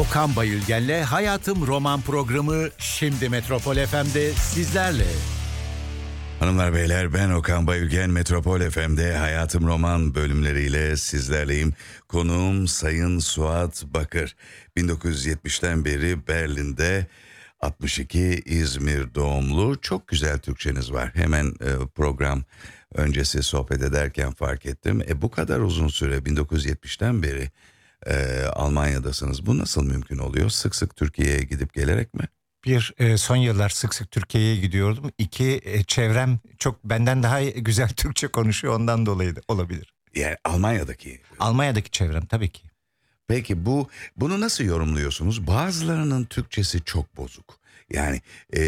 Okan Bayülgen'le Hayatım Roman programı şimdi Metropol FM'de sizlerle. Hanımlar beyler, ben Okan Bayülgen. Metropol FM'de Hayatım Roman bölümleriyle sizlerleyim. Konuğum Sayın Suat Bakır. 1970'ten beri Berlin'de, 62 İzmir doğumlu. Çok güzel Türkçeniz var. Hemen program öncesi sohbet ederken fark ettim. Bu kadar uzun süre 1970'ten beri Almanya'dasınız. Bu nasıl mümkün oluyor? Sık sık Türkiye'ye gidip gelerek mi? Son yıllar sık sık Türkiye'ye gidiyordum. Çevrem çok benden daha güzel Türkçe konuşuyor, ondan dolayı da olabilir. Yani Almanya'daki. Almanya'daki çevrem tabii ki. Peki bunu nasıl yorumluyorsunuz? Bazılarının Türkçesi çok bozuk. Yani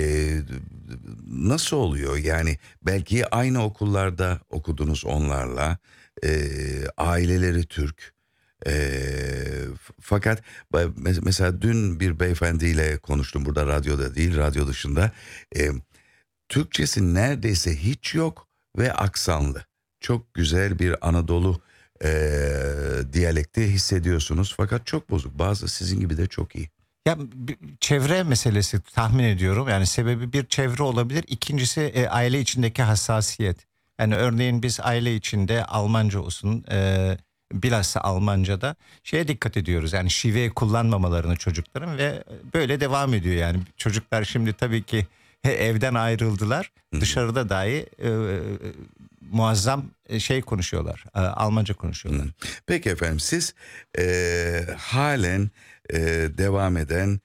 nasıl oluyor? Yani belki aynı okullarda okudunuz onlarla. Aileleri Türk. Fakat mesela dün bir beyefendiyle konuştum, burada radyoda değil, radyo dışında. Türkçesi neredeyse hiç yok ve aksanlı. Çok güzel bir Anadolu diyalekti hissediyorsunuz fakat çok bozuk. Bazı sizin gibi de çok iyi. Ya çevre meselesi tahmin ediyorum. Yani sebebi bir çevre olabilir. İkincisi aile içindeki hassasiyet. Yani örneğin biz aile içinde Almanca olsun, bilhassa Almanca'da şeye dikkat ediyoruz. Yani şive kullanmamalarını çocukların ve böyle devam ediyor yani. Çocuklar şimdi tabii ki evden ayrıldılar. Dışarıda dahi muazzam konuşuyorlar. Almanca konuşuyorlar. Peki efendim, siz halen devam eden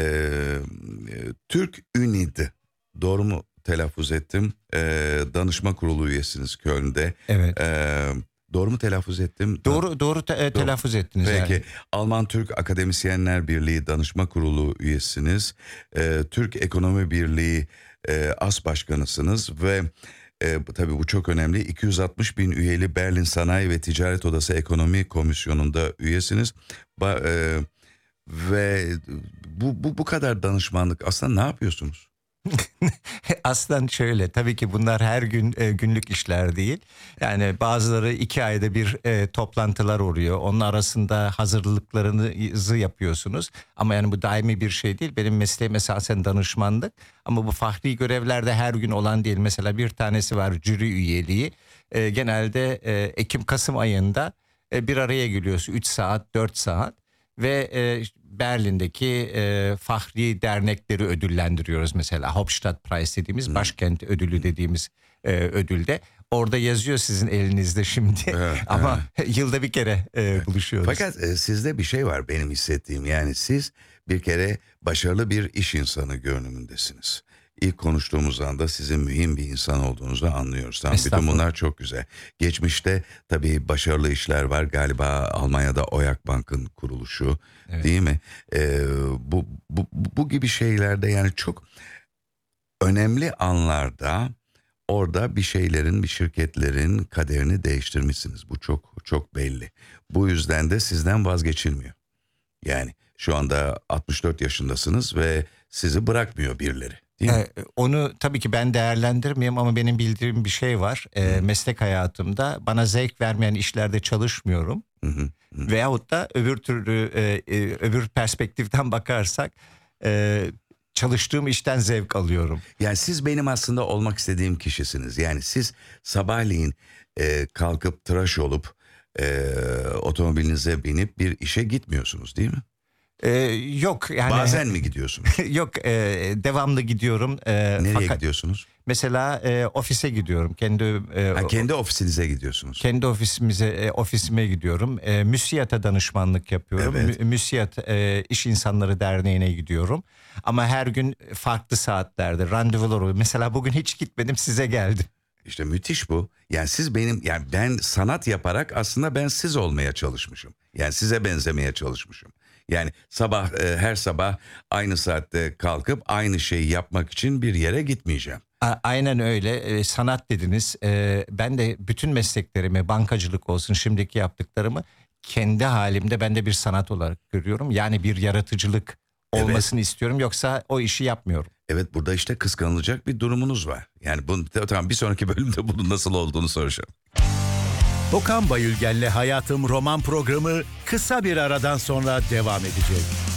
Türk Ünid, doğru mu telaffuz ettim? Danışma kurulu üyesiniz Köln'de. Evet. Doğru mu telaffuz ettim? Doğru telaffuz ettiniz. Peki yani. Alman-Türk Akademisyenler Birliği Danışma Kurulu üyesiniz. Türk Ekonomi Birliği As Başkanısınız ve tabii bu çok önemli. 260 bin üyeli Berlin Sanayi ve Ticaret Odası Ekonomi Komisyonu'nda üyesiniz. Ve bu kadar danışmanlık, aslında ne yapıyorsunuz? Aslında şöyle, tabii ki bunlar her gün günlük işler değil. Yani bazıları 2 ayda bir toplantılar oluyor. Onun arasında hazırlıklarınızı yapıyorsunuz. Ama yani bu daimi bir şey değil. Benim mesleğim esasen danışmanlık. Ama bu fahri görevlerde her gün olan değil. Mesela bir tanesi var, jüri üyeliği. Genelde Ekim-Kasım ayında bir araya geliyorsun. 3 saat, 4 saat. Ve Berlin'deki fahri dernekleri ödüllendiriyoruz. Mesela Hauptstadtpreis dediğimiz, başkent ödülü dediğimiz ödülde. Orada yazıyor sizin elinizde şimdi. Ama yılda bir kere buluşuyoruz. Fakat sizde bir şey var benim hissettiğim. Yani siz bir kere başarılı bir iş insanı görünümündesiniz. İlk konuştuğumuz anda sizin mühim bir insan olduğunuzu anlıyoruz. Tamam, bütün bunlar çok güzel. Geçmişte tabii başarılı işler var. Galiba Almanya'da Oyak Bank'ın kuruluşu, evet, değil mi? Bu gibi şeylerde yani çok önemli anlarda orada bir şeylerin, bir şirketlerin kaderini değiştirmişsiniz. Bu çok çok belli. Bu yüzden de sizden vazgeçilmiyor. Yani şu anda 64 yaşındasınız ve sizi bırakmıyor birileri. Onu tabii ki ben değerlendirmeyeyim ama benim bildiğim bir şey var. Meslek hayatımda bana zevk vermeyen işlerde çalışmıyorum. Veyahut da öbür perspektiften bakarsak çalıştığım işten zevk alıyorum. Yani siz benim aslında olmak istediğim kişisiniz. Yani siz sabahleyin kalkıp tıraş olup otomobilinize binip bir işe gitmiyorsunuz, değil mi? Yok yani. Bazen mi gidiyorsunuz? Yok, devamlı gidiyorum. Nereye gidiyorsunuz? Mesela ofise gidiyorum. Kendi ofisinize gidiyorsunuz. Kendi ofisime gidiyorum. MÜSİAD'a danışmanlık yapıyorum. Evet. MÜSİAD İş İnsanları Derneği'ne gidiyorum. Ama her gün farklı saatlerde randevular oluyor. Mesela bugün hiç gitmedim, size geldim. İşte müthiş bu. Yani siz yani ben sanat yaparak aslında ben siz olmaya çalışmışım. Yani size benzemeye çalışmışım. Yani her sabah aynı saatte kalkıp aynı şeyi yapmak için bir yere gitmeyeceğim. Aynen öyle. Sanat dediniz. Ben de bütün mesleklerimi, bankacılık olsun, şimdiki yaptıklarımı kendi halimde ben de bir sanat olarak görüyorum. Yani bir yaratıcılık olmasını istiyorum, yoksa o işi yapmıyorum. Evet, burada işte kıskanılacak bir durumunuz var. Yani tamam, bir sonraki bölümde bunun nasıl olduğunu soracağım. Okan Bayülgen'le Hayatım Roman programı kısa bir aradan sonra devam edecek.